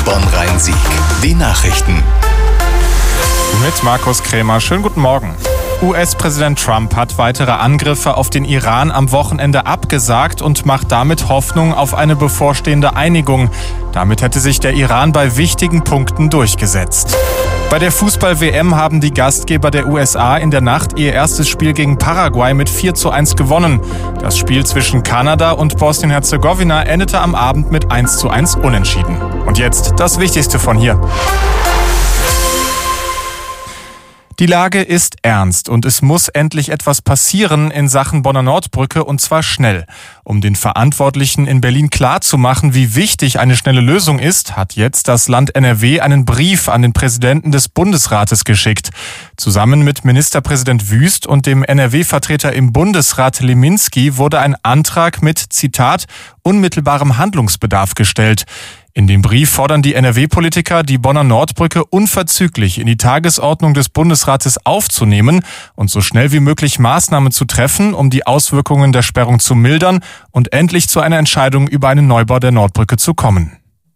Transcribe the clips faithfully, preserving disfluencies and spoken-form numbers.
Bonn-Rhein-Sieg. Die Nachrichten. Mit Markus Krämer. Schönen guten Morgen. U S-Präsident Trump hat weitere Angriffe auf den Iran am Wochenende abgesagt und macht damit Hoffnung auf eine bevorstehende Einigung. Damit hätte sich der Iran bei wichtigen Punkten durchgesetzt. Bei der Fußball-W M haben die Gastgeber der U S A in der Nacht ihr erstes Spiel gegen Paraguay mit vier zu eins gewonnen. Das Spiel zwischen Kanada und Bosnien-Herzegowina endete am Abend mit eins zu eins unentschieden. Und jetzt das Wichtigste von hier. Die Lage ist ernst und es muss endlich etwas passieren in Sachen Bonner Nordbrücke und zwar schnell. Um den Verantwortlichen in Berlin klarzumachen, wie wichtig eine schnelle Lösung ist, hat jetzt das Land N R W einen Brief an den Präsidenten des Bundesrates geschickt. Zusammen mit Ministerpräsident Wüst und dem N R W-Vertreter im Bundesrat Leminski wurde ein Antrag mit, Zitat, unmittelbarem Handlungsbedarf gestellt. In dem Brief fordern die N R W-Politiker, die Bonner Nordbrücke unverzüglich in die Tagesordnung des Bundesrates aufzunehmen und so schnell wie möglich Maßnahmen zu treffen, um die Auswirkungen der Sperrung zu mildern und endlich zu einer Entscheidung über einen Neubau der Nordbrücke zu kommen.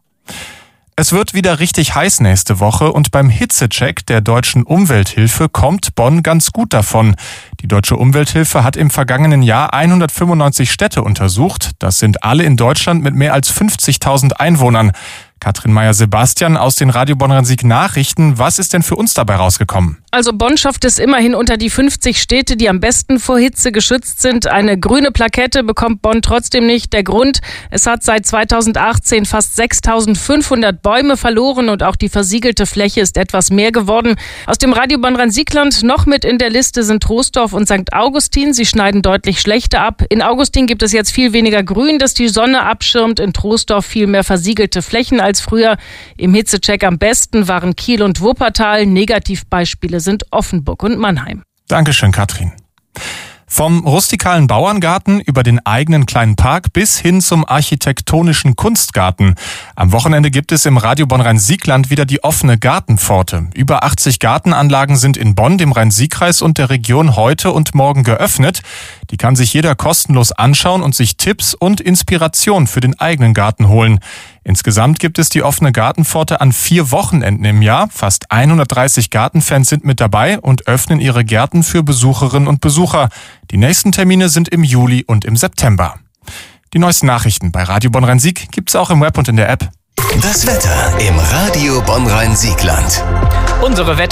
Es wird wieder richtig heiß nächste Woche und beim Hitzecheck der Deutschen Umwelthilfe kommt Bonn ganz gut davon. Die Deutsche Umwelthilfe hat im vergangenen Jahr hundertfünfundneunzig Städte untersucht. Das sind alle in Deutschland mit mehr als fünfzigtausend Einwohnern. Katrin Meyer-Sebastian aus den Radio Bonn-Rhein-Sieg Nachrichten. Was ist denn für uns dabei rausgekommen? Also Bonn schafft es immerhin unter die fünfzig Städte, die am besten vor Hitze geschützt sind. Eine grüne Plakette bekommt Bonn trotzdem nicht. Der Grund, es hat seit zweitausendachtzehn fast sechstausendfünfhundert Bäume verloren und auch die versiegelte Fläche ist etwas mehr geworden. Aus dem Radio Bonn-Rhein-Siegland noch mit in der Liste sind Troisdorf und Sankt Augustin. Sie schneiden deutlich schlechter ab. In Augustin gibt es jetzt viel weniger Grün, das die Sonne abschirmt. In Troisdorf viel mehr versiegelte Flächen als früher. Im Hitzecheck am besten waren Kiel und Wuppertal. Negativbeispiele sind Offenburg und Mannheim. Dankeschön, Katrin. Vom rustikalen Bauerngarten über den eigenen kleinen Park bis hin zum architektonischen Kunstgarten. Am Wochenende gibt es im Radio Bonn-Rhein-Siegland wieder die offene Gartenpforte. Über achtzig Gartenanlagen sind in Bonn, dem Rhein-Sieg-Kreis und der Region heute und morgen geöffnet. Die kann sich jeder kostenlos anschauen und sich Tipps und Inspiration für den eigenen Garten holen. Insgesamt gibt es die offene Gartenpforte an vier Wochenenden im Jahr. Fast hundertdreißig Gartenfans sind mit dabei und öffnen ihre Gärten für Besucherinnen und Besucher. Die nächsten Termine sind im Juli und im September. Die neuesten Nachrichten bei Radio Bonn-Rhein-Sieg gibt's auch im Web und in der App. Das Wetter im Radio Bonn-Rhein-Siegland. Unsere Wetter